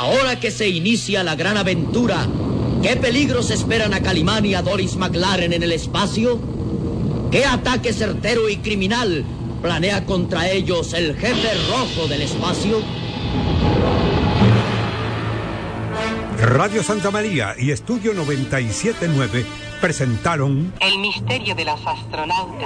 Ahora que se inicia la gran aventura, ¿qué peligros esperan a Calimán y a Doris McLaren en el espacio? ¿Qué ataque certero y criminal planea contra ellos el jefe rojo del espacio? Radio Santa María y Estudio 97.9 presentaron El misterio de los astronautas.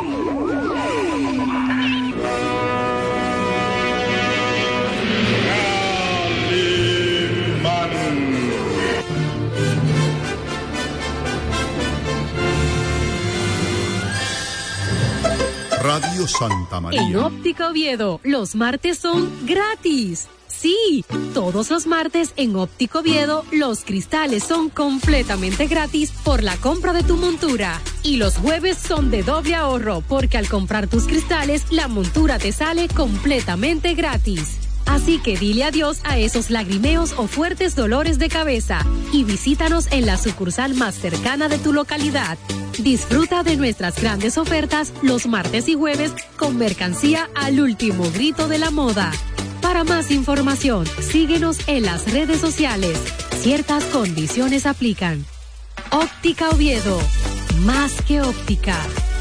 Radio Santa María. En Óptica Oviedo, los martes son gratis. Sí, todos los martes en Óptica Oviedo, los cristales son completamente gratis por la compra de tu montura. Y los jueves son de doble ahorro, porque al comprar tus cristales, la montura te sale completamente gratis. Así que dile adiós a esos lagrimeos o fuertes dolores de cabeza y visítanos en la sucursal más cercana de tu localidad. Disfruta de nuestras grandes ofertas los martes y jueves con mercancía al último grito de la moda. Para más información, síguenos en las redes sociales. Ciertas condiciones aplican. Óptica Oviedo, más que óptica.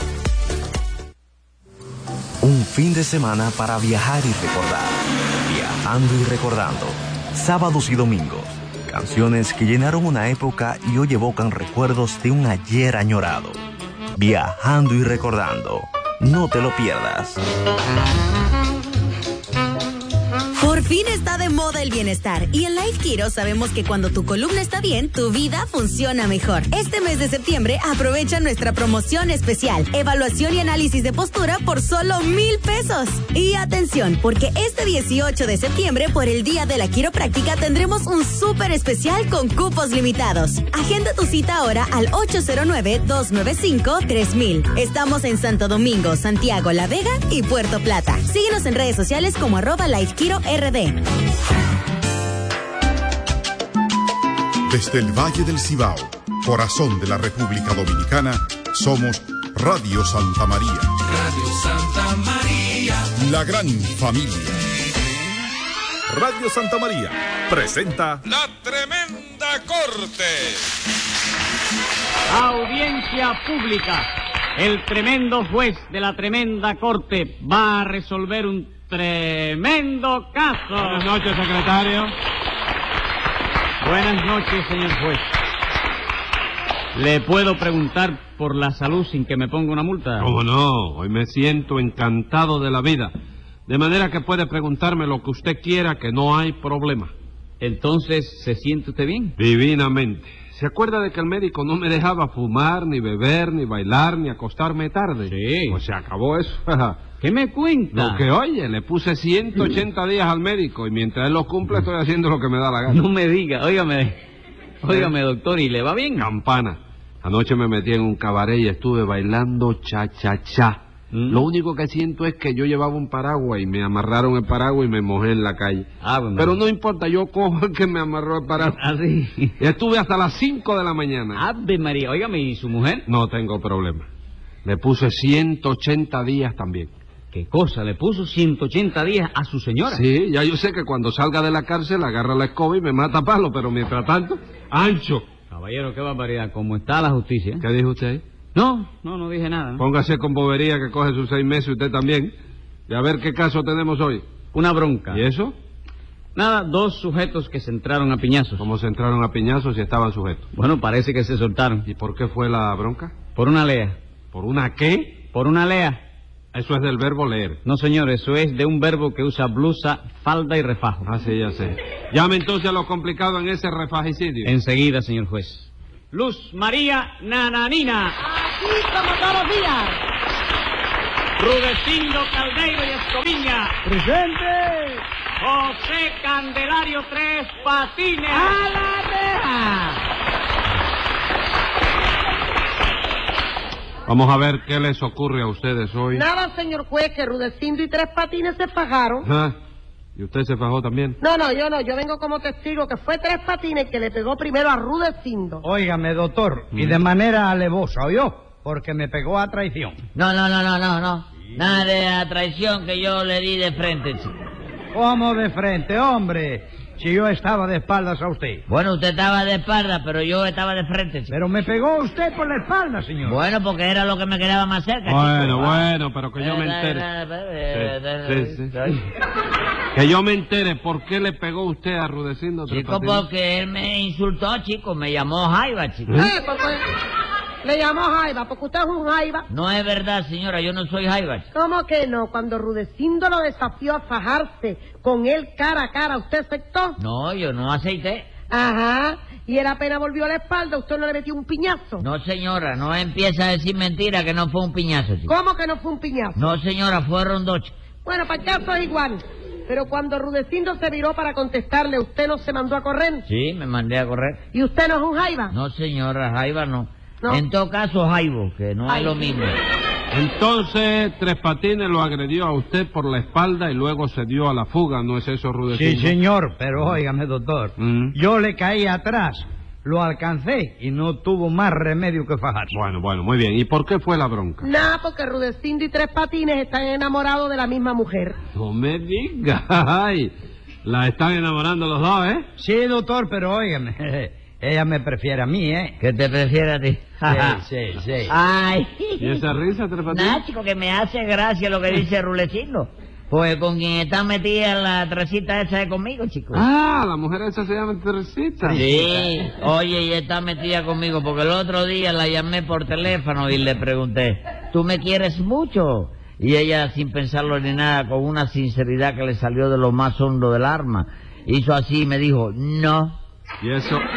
Un fin de semana para viajar y recordar. Viajando y recordando. Sábados y domingos. Canciones que llenaron una época y hoy evocan recuerdos de un ayer añorado. Viajando y recordando. No te lo pierdas. Por fin está de moda el bienestar y en Life Kiro sabemos que cuando tu columna está bien, tu vida funciona mejor. Este mes de septiembre aprovecha nuestra promoción especial, evaluación y análisis de postura por solo 1,000 pesos. Y atención, porque este 18 de septiembre, por el Día de la Quiropráctica, tendremos un súper especial con cupos limitados. Agenda tu cita ahora al 809-295-3000. Estamos en Santo Domingo, Santiago, La Vega y Puerto Plata. Síguenos en redes sociales como @LifeKiroRD. Desde el Valle del Cibao, corazón de la República Dominicana, somos Radio Santa María. Radio Santa María. La gran familia. Radio Santa María presenta La Tremenda Corte. Audiencia pública. El tremendo juez de la tremenda corte va a resolver un tremendo caso. Buenas noches, secretario. Buenas noches, señor juez. ¿Le puedo preguntar por la salud sin que me ponga una multa? ¿Cómo no? Hoy me siento encantado de la vida. De manera que puede preguntarme lo que usted quiera, que no hay problema. Entonces, ¿se siente usted bien? Divinamente. ¿Se acuerda de que el médico no me dejaba fumar, ni beber, ni bailar, ni acostarme tarde? Sí. Pues se acabó eso. ¿Qué me cuenta? Lo que oye, le puse 180 días al médico y mientras él los cumple estoy haciendo lo que me da la gana. No me diga, óigame, doctor, ¿y le va bien? Campana. Anoche me metí en un cabaret y estuve bailando cha-cha-cha. Lo único que siento es que yo llevaba un paraguas y me amarraron el paraguas y me mojé en la calle. Pero no importa, yo cojo el que me amarró el paraguas. ¿Ah, sí? Y estuve hasta las 5 de la mañana. Ave María, óigame, ¿y su mujer? No tengo problema. Le puse 180 días también. ¿Qué cosa? ¿Le puso 180 días a su señora? Sí, ya yo sé que cuando salga de la cárcel agarra la escoba y me mata a palo, pero mientras tanto, ancho. Caballero, qué barbaridad. ¿Cómo está la justicia? ¿Qué dijo usted ahí? No dije nada. Póngase con bobería que coge sus 6 meses usted también. Y a ver qué caso tenemos hoy. Una bronca. ¿Y eso? Nada, 2 sujetos que se entraron a piñazos. ¿Cómo se entraron a piñazos si estaban sujetos? Bueno, parece que se soltaron. ¿Y por qué fue la bronca? Por una lea. ¿Por una qué? Por una lea. Eso es del verbo leer. No, señor, eso es de un verbo que usa blusa, falda y refajo. Ah, sí, ya sé. Llame entonces a lo complicado en ese refagicidio. Enseguida, señor juez. Luz María Nananina. Aquí como todos los días. Rudecindo Caldeiro y Escoviña. ¡Presente! José Candelario Tres Patines. ¡A la reja! Vamos a ver qué les ocurre a ustedes hoy. Nada, señor juez, que Rudecindo y Tres Patines se fajaron. ¿Ah? ¿Y usted se fajó también? No, yo no. Yo vengo como testigo que fue Tres Patines que le pegó primero a Rudecindo. Óigame, doctor, y de manera alevosa, ¿oyó? Porque me pegó a traición. No. Nada de a traición que yo le di de frente, chico. ¿Cómo de frente, hombre? Si yo estaba de espaldas a usted. Bueno, usted estaba de espalda, pero yo estaba de frente, chico. Pero me pegó usted por la espalda, señor. Bueno, porque era lo que me quedaba más cerca, Bueno, chico. bueno, pero que yo me entere. Sí. Que yo me entere por qué le pegó usted a Rudecindo Tres Chico, Patines. porque él me insultó, chico, me llamó Jaiba, chico. Porque le llamó Jaiba, porque usted es un Jaiba. No es verdad, señora, yo no soy Jaiba, chico. ¿Cómo que no? Cuando Rudecindo lo desafió a fajarse con él cara a cara, ¿usted aceptó? No, yo no aceité. Ajá. Y él apenas volvió a la espalda, ¿usted no le metió un piñazo? No, señora, no empieza a decir mentira que no fue un piñazo, chico. ¿Cómo que no fue un piñazo? No, señora, fueron dos, chico. Bueno, para el caso es igual. Pero cuando Rudecindo se viró para contestarle, ¿usted no se mandó a correr? Sí, me mandé a correr. ¿Y usted no es un Jaiba? No, señora, Jaiba no. No. En todo caso, Jaibo, que no es lo mismo. Entonces, Tres Patines lo agredió a usted por la espalda y luego se dio a la fuga, ¿no es eso, Rudecindo? Sí, señor, pero óigame, doctor. Yo le caí atrás, lo alcancé y no tuvo más remedio que fajarse. Bueno, muy bien. ¿Y por qué fue la bronca? Nada, porque Rudecindo y Tres Patines están enamorados de la misma mujer. No me digas. Ay, la están enamorando los dos, ¿eh? Sí, doctor, pero óigame, ella me prefiere a mí, ¿eh? ¿Qué te prefiere a ti? Sí. Ay. ¿Y esa risa, Tres Patines? Nada, chico, que me hace gracia lo que dice Rudecindo. Pues con quien está metida la Teresita esa es conmigo, chico. Ah, la mujer esa se llama Teresita. Sí, oye, y está metida conmigo porque el otro día la llamé por teléfono y le pregunté, ¿tú me quieres mucho? Y ella, sin pensarlo ni nada, con una sinceridad que le salió de lo más hondo del alma, hizo así y me dijo, no. ¿Y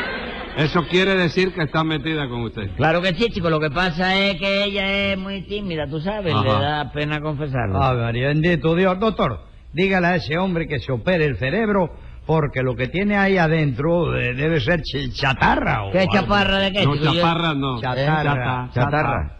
eso quiere decir que está metida con usted? Claro que sí, chico, lo que pasa es que ella es muy tímida, tú sabes, Ajá. le da pena confesarlo. Ah, María, bendito Dios. Doctor, dígale a ese hombre que se opere el cerebro, porque lo que tiene ahí adentro debe ser chatarra. O ¿Qué algo. chaparra de qué, No, chico? chaparra no. Chatarra. Chatarra.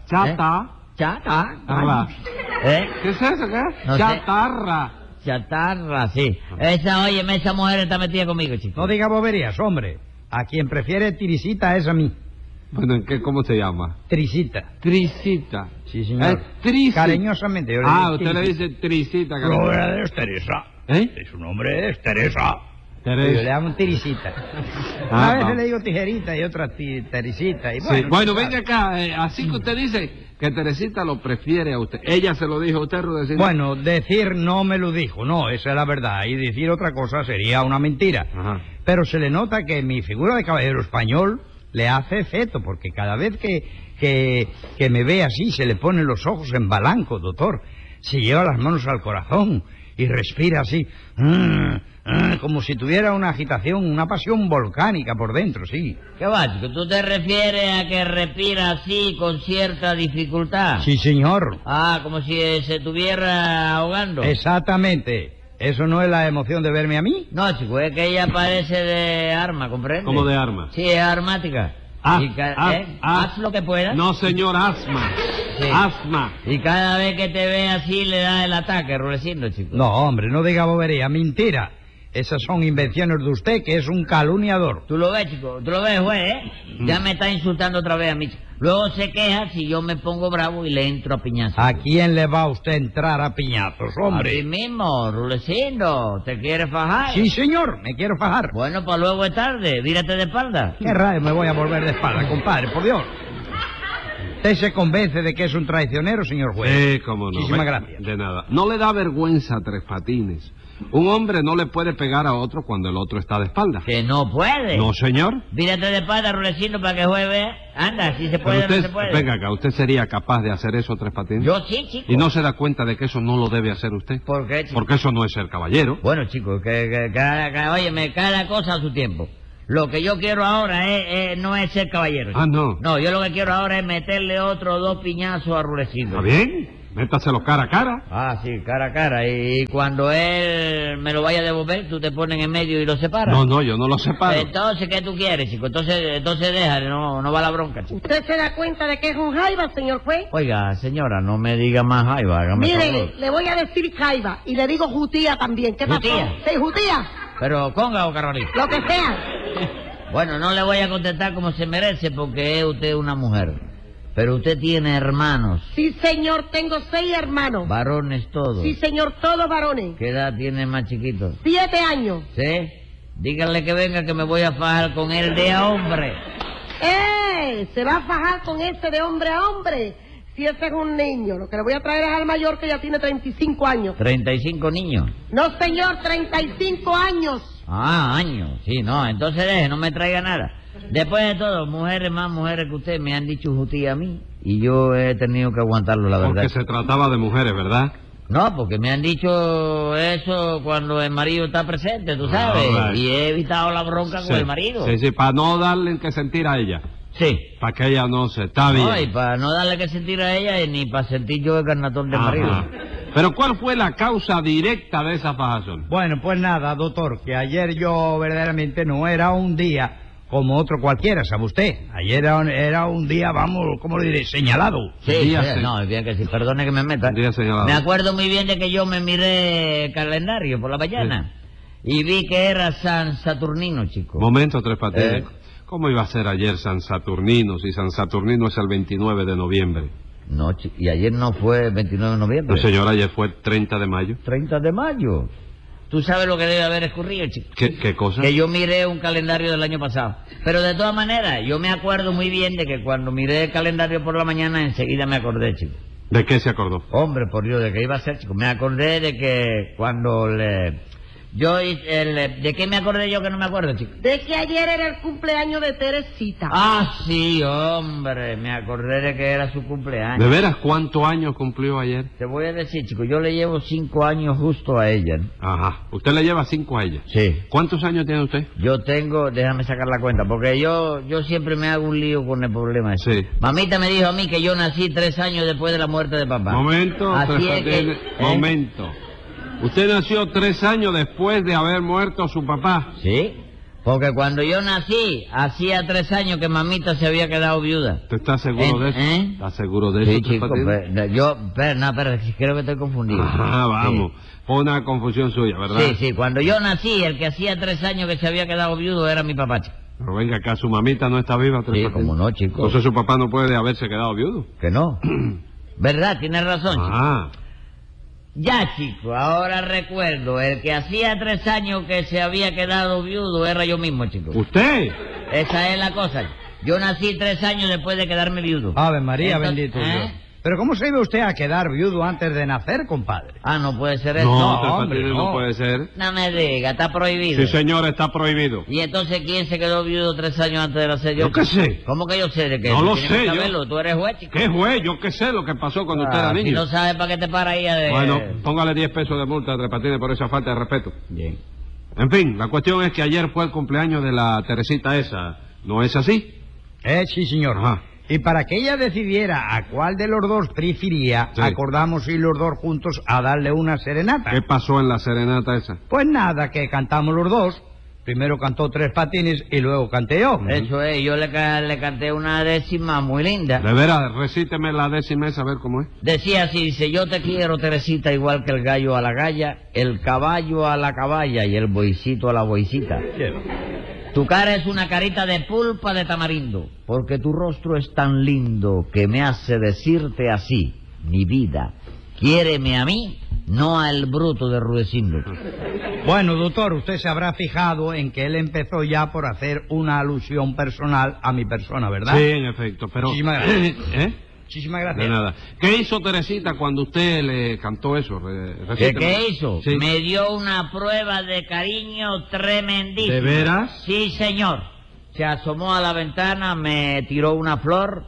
Chatarra. ¿Eh? ¿Qué es eso, qué? No sé. Chatarra. Chatarra, sí. Óyeme, esa mujer está metida conmigo, chico. No diga boberías, hombre. A quien prefiere Tirisita es a mí. Bueno, ¿cómo se llama? Trisita. Trisita. Sí, señor. Trisita. Cariñosamente. Yo le digo Usted le Tirisita. dice Trisita. Lo verdadero es Teresa. ¿Eh? Su nombre es Teresa. Teresa. Yo le llamo Tirisita. Ah, A veces va. le digo tijerita y otra Teresita. Y Sí. Bueno, tú venga sabes. acá. Así que usted dice que Teresita lo prefiere a usted. ¿Ella se lo dijo a usted, Rudecindo? Bueno, decir no me lo dijo, no, esa es la verdad. Y decir otra cosa sería una mentira. Ajá. Pero se le nota que mi figura de caballero español le hace efecto, porque cada vez que me ve así se le ponen los ojos en blanco, doctor. Se lleva las manos al corazón y respira así, como si tuviera una agitación, una pasión volcánica por dentro, sí. ¿Qué va, chico? ¿Tú te refieres a que respira así con cierta dificultad? Sí, señor. Ah, como si se estuviera ahogando. Exactamente. ¿Eso no es la emoción de verme a mí? No, chico, es que ella parece de arma, ¿comprende? ¿Cómo de arma? Sí, es armática. Haz lo que puedas. No, señor, asma. Sí. Asma. Y cada vez que te ve así le da el ataque, Rudecindo, chico. No, hombre, no diga bobería, mentira. Esas son invenciones de usted, que es un calumniador. Tú lo ves, chico, tú lo ves, juez, ¿eh? Ya me está insultando otra vez a mí, chico. Luego se queja si yo me pongo bravo y le entro a piñazos. ¿A quién le va usted a entrar a piñazos, A ti hombre? mismo, Rudecindo. ¿Te quieres fajar? Sí, señor, me quiero fajar. Bueno, pues luego es tarde. Vírate de espalda. ¿Qué rayo me voy a volver de espalda, compadre? Por Dios. ¿Usted se convence de que es un traicionero, señor juez? Sí, cómo no. Muchísimas gracias. De nada. No le da vergüenza a Tres Patines. Un hombre no le puede pegar a otro cuando el otro está de espalda. Que no puede. No, señor. Vírate de espalda, Rudecindo, para que juegue. Anda, si se puede, Pero no usted, se puede. venga acá, ¿usted sería capaz de hacer eso, Tres Patines? Yo sí, chico. ¿Y no se da cuenta de que eso no lo debe hacer usted? ¿Por qué, chico? Porque eso no es ser caballero. Bueno, chicos, óyeme, cada cosa a su tiempo. Lo que yo quiero ahora no es ser caballero. Ah, chico. no. No, yo lo que quiero ahora es meterle otros 2 piñazos a Rudecindo. ¿Está bien? Métaselo cara a cara. Ah, sí, cara a cara. Y cuando él me lo vaya a devolver, tú te pones en medio y lo separas. No, yo no lo separo. Entonces, ¿qué tú quieres, chico? Entonces déjale, no va la bronca, chico. ¿Usted se da cuenta de que es un Jaiba, señor juez? Oiga, señora, no me diga más Jaiba, hágame Mire, favor. le voy a decir Jaiba y le digo Jutía también. ¿Qué pasó? ¿Jutía? Sí, Jutía. Pero, ¿conga o Carolina? Lo que sea. Bueno, no le voy a contestar como se merece porque es usted una mujer. Pero usted tiene hermanos. Sí, señor, tengo 6 hermanos. Varones todos. Sí, señor, todos varones. ¿Qué edad tiene el más chiquito? 7 años. ¿Sí? Díganle que venga que me voy a fajar con él de hombre. Se va a fajar con ese de hombre a hombre. Si ese es un niño, lo que le voy a traer es al mayor que ya tiene 35 años. ¿35 niños? No, señor, 35 años. Ah, años. Sí, no, entonces deje, no me traiga nada. Después de todo, mujeres más mujeres que usted me han dicho jutía a mí y yo he tenido que aguantarlo, la verdad. Porque se trataba de mujeres, ¿verdad? No, porque me han dicho eso cuando el marido está presente, tú sabes, y he evitado la bronca con el marido. Sí, sí, para no darle que sentir a ella. Sí. Para que ella no se... Está bien. No, y para no darle que sentir a ella ni para sentir yo el carnatón del marido. Pero ¿cuál fue la causa directa de esa fajazón? Bueno, pues nada, doctor, que ayer yo verdaderamente no era un día como otro cualquiera, ¿sabe usted? Ayer era un día, vamos, ¿cómo le diré? Señalado. Sí, no, es bien que sí, perdone que me meta. Día señalado. Me acuerdo muy bien de que yo me miré el calendario por la mañana y vi que era San Saturnino, chico. Momento, Tres Patines. ¿Cómo iba a ser ayer San Saturnino si San Saturnino es el 29 de noviembre? No, y ayer no fue el 29 de noviembre. No, señor, ayer fue el 30 de mayo. ¿30 de mayo? ¿Tú sabes lo que debe haber escurrido, chico? ¿Qué cosa? Que yo miré un calendario del año pasado. Pero de todas maneras, yo me acuerdo muy bien de que cuando miré el calendario por la mañana, enseguida me acordé, chico. ¿De qué se acordó? Hombre, por Dios, ¿de qué iba a ser, chico? Me acordé de que cuando ¿de qué me acordé yo que no me acuerdo, chico? De que ayer era el cumpleaños de Teresita. Ah, sí, hombre, me acordé de que era su cumpleaños. ¿De veras cuántos años cumplió ayer? Te voy a decir, chico, yo le llevo 5 años justo a ella, ¿no? Ajá, ¿usted le lleva 5 a ella? Sí. ¿Cuántos años tiene usted? Yo tengo, déjame sacar la cuenta, porque yo siempre me hago un lío con el problema ese. Sí. Mamita me dijo a mí que yo nací 3 años después de la muerte de papá. Momento, así es que, momento. ¿Usted nació 3 años después de haber muerto su papá? Sí, porque cuando yo nací, hacía 3 años que mamita se había quedado viuda. ¿Usted está seguro de eso? ¿Está seguro de eso? Sí, chico, pero creo que estoy confundido. Ajá, vamos. Fue una confusión suya, ¿verdad? Sí, cuando yo nací, el que hacía 3 años que se había quedado viudo era mi papá, chico. Pero venga acá, ¿su mamita no está viva? Sí, como no, chico. Entonces su papá no puede haberse quedado viudo. Que no. ¿Verdad? Tienes razón, chico. Ah. Ya, chico, ahora recuerdo, el que hacía 3 años que se había quedado viudo era yo mismo, chico. ¿Usted? Esa es la cosa. Yo nací 3 años después de quedarme viudo. Ave María, bendito Dios. Pero ¿cómo se iba usted a quedar viudo antes de nacer, compadre? Ah, no puede ser eso. No, hombre, no puede ser. No me diga, está prohibido. Sí, señor, está prohibido. ¿Y entonces quién se quedó viudo 3 años antes de nacer yo? Yo qué sé. ¿Cómo que yo sé de qué? No lo sé yo. Tú eres juez, chico. ¿Qué juez? Yo qué sé lo que pasó cuando usted era niño. Si no sabes para qué te para ahí de... Bueno, póngale 10 pesos de multa a Tres Patines por esa falta de respeto. Bien. En fin, la cuestión es que ayer fue el cumpleaños de la Teresita esa. ¿No es así? Sí, señor. Ajá. Y para que ella decidiera a cuál de los dos prefería, acordamos ir los dos juntos a darle una serenata. ¿Qué pasó en la serenata esa? Pues nada, que cantamos los dos. Primero cantó Tres Patines y luego canté yo. Eso es, yo le canté una décima muy linda. De veras, recíteme la décima esa, a ver cómo es. Decía así, dice, yo te quiero, Teresita, igual que el gallo a la galla, el caballo a la caballa y el boicito a la boicita. Tu cara es una carita de pulpa de tamarindo, porque tu rostro es tan lindo que me hace decirte así, mi vida, quiéreme a mí, no al bruto de Rudecindo. Bueno, doctor, usted se habrá fijado en que él empezó ya por hacer una alusión personal a mi persona, ¿verdad? Sí, en efecto, pero... Muchísimas gracias. Muchísimas gracias. De nada. ¿Qué hizo Teresita cuando usted le cantó eso? ¿Qué hizo? Sí. Me dio una prueba de cariño tremendísima. ¿De veras? Sí, señor. Se asomó a la ventana, me tiró una flor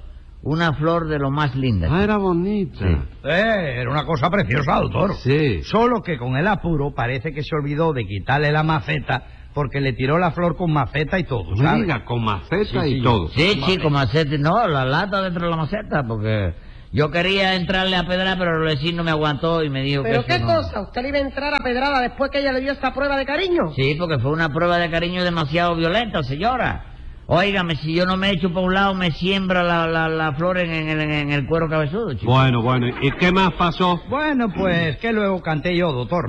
de lo más linda. Ah, era bonita. Sí. Era una cosa preciosa, doctor. Sí. Solo que con el apuro parece que se olvidó de quitarle la maceta, porque le tiró la flor con maceta y todo, ¿sabes? Diga, con maceta y todo. Sí, con maceta. No, la lata dentro de la maceta, porque yo quería entrarle a pedrar, pero el vecino me aguantó y me dijo ¿Pero que qué cosa? ¿Usted le iba a entrar a pedrada después que ella le dio esa prueba de cariño? Sí, porque fue una prueba de cariño demasiado violenta, señora. Óigame, si yo no me echo por un lado, me siembra la flor en el cuero cabezudo, chico. Bueno, ¿y qué más pasó? Bueno, pues que luego canté yo, doctor, ¿no?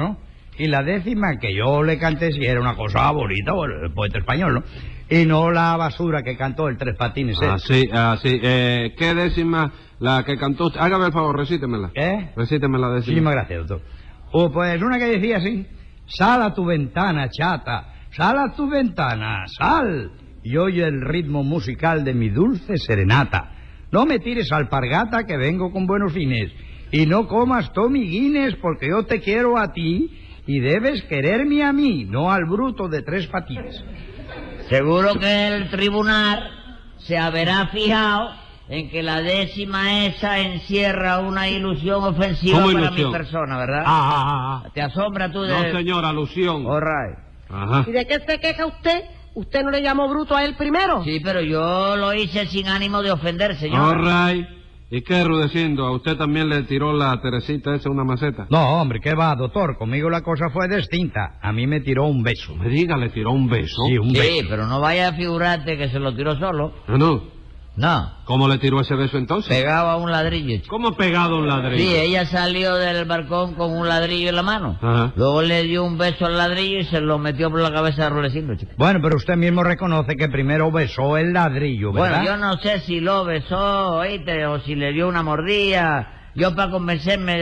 Y la décima que yo le canté sí era una cosa bonita, bueno, el poeta español, ¿no? Y no la basura que cantó el Tres Patines. Así. ¿Qué décima la que cantó usted? Hágame el favor, recítemela. Recíteme la décima. Muchísimas gracias, doctor. Pues una que decía así: sal a tu ventana, chata, sal a tu ventana, sal, y oye el ritmo musical de mi dulce serenata. No me tires alpargata que vengo con buenos fines, y no comas Tommy Guinness porque yo te quiero a ti y debes quererme a mí, no al bruto de Tres Patines. Seguro que el tribunal se habrá fijado en que la décima esa encierra una ilusión ofensiva para mi persona, ¿verdad? ¿Te asombra tú de...? No, señor, alusión. All right. Ajá. ¿Y de qué se queja usted? ¿Usted no le llamó bruto a él primero? Sí, pero yo lo hice sin ánimo de ofender, señor. All right. ¿Y qué, Rudecindo? ¿A usted también le tiró la Teresita esa una maceta? No, hombre, ¿qué va, doctor? Conmigo la cosa fue distinta. A mí me tiró un beso. Me diga, ¿le tiró un beso? Sí, un beso. Sí, pero no vaya a figurarte que se lo tiró solo. No. No. ¿Cómo le tiró ese beso entonces? Pegado a un ladrillo, chico. ¿Cómo pegado a un ladrillo? Sí, ella salió del balcón con un ladrillo en la mano. Ajá. Luego le dio un beso al ladrillo y se lo metió por la cabeza de Rudecindo, chico. Bueno, pero usted mismo reconoce que primero besó el ladrillo, ¿verdad? Bueno, yo no sé si lo besó, oíste, o si le dio una mordida. Yo para convencerme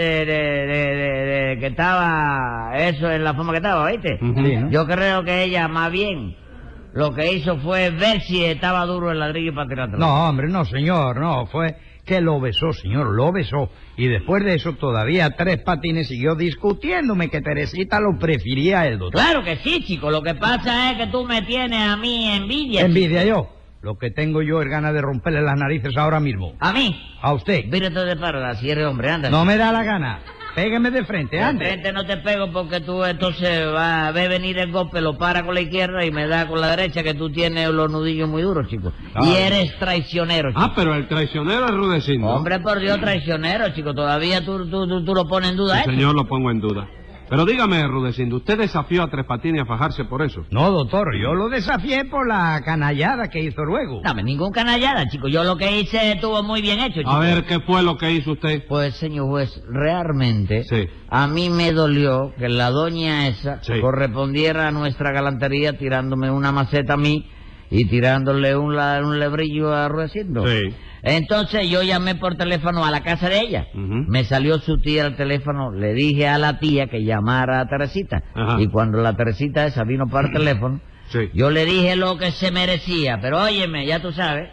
de que estaba eso en la forma que estaba, oíste. Sí, ¿no? Yo creo que ella más bien lo que hizo fue ver si estaba duro el ladrillo para tirarlo. No, hombre, no, señor, no, fue que lo besó, señor, lo besó. Y después de eso todavía Tres Patines siguió discutiéndome que Teresita lo prefería a él, doctor. Claro que sí, chico, lo que pasa es que tú me tienes a mí envidia. ¿Envidia chico. yo? Lo que tengo yo es ganas de romperle las narices ahora mismo. ¿A mí? ¿A usted? Vírate de parada, si eres hombre, anda. No me da la gana. Pégueme de frente, ande. De frente no te pego porque tú entonces ve venir el golpe, lo para con la izquierda y me da con la derecha, que tú tienes los nudillos muy duros, chico. Y eres traicionero, chico. Pero el traicionero es Rudecindo. Hombre, por Dios, traicionero, chico. Todavía tú lo pones en duda, Sí, señor, lo pongo en duda. Pero dígame, Rudecindo, ¿usted desafió a Tres Patines a fajarse por eso? No, doctor, yo lo desafié por la canallada que hizo luego. Dame ningún canallada, chico. Yo lo que hice estuvo muy bien hecho, chico. A ver, ¿qué fue lo que hizo usted? Pues, señor juez, realmente Sí. a mí me dolió que la doña esa correspondiera a nuestra galantería tirándome una maceta a mí y tirándole un lebrillo a Rudecindo. Sí. Entonces yo llamé por teléfono a la casa de ella. Me salió su tía al teléfono, le dije a la tía que llamara a Teresita. Ajá. Y cuando la Teresita esa vino para el teléfono, yo le dije lo que se merecía. Pero óyeme, ya tú sabes.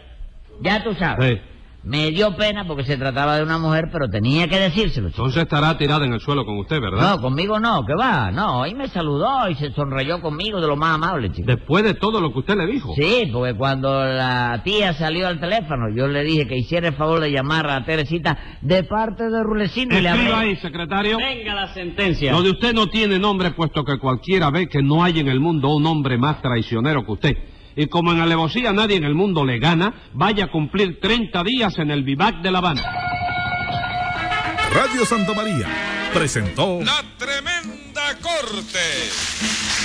Sí. Me dio pena porque se trataba de una mujer, pero tenía que decírselo, chico. Entonces estará tirada en el suelo con usted, ¿verdad? No, conmigo no, ¿qué va? No, y me saludó y se sonreyó conmigo de lo más amable, chico. Después de todo lo que usted le dijo. Sí, porque cuando la tía salió al teléfono, yo le dije que hiciera el favor de llamar a Teresita de parte de Rudecindo y le hablé. Escriba ahí, secretario. Venga la sentencia. Lo de usted no tiene nombre, puesto que cualquiera ve que no hay en el mundo un hombre más traicionero que usted. Y como en alevosía nadie en el mundo le gana, vaya a cumplir 30 días en el vivac de La Habana. Radio Santa María presentó La Tremenda Corte.